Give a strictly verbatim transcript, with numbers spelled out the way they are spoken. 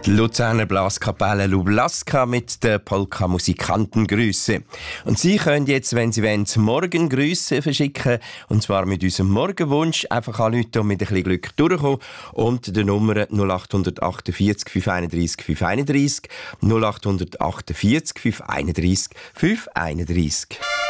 Die Luzerner Blaskapelle Lublaska mit den Polka-Musikantengrüssen. Und Sie können jetzt, wenn Sie wollen, Morgengrüsse verschicken, und zwar mit unserem Morgenwunsch, einfach anrufen und mit ein bisschen Glück durchkommen. Und die Nummer null acht achtundvierzig, fünf einunddreißig, fünf einunddreißig, null acht achtundvierzig, fünf einunddreißig, fünf einunddreißig.